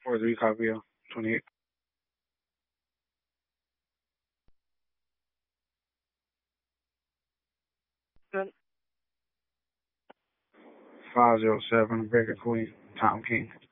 4-3 copy, 28. 507, Vega Queen, Tom King.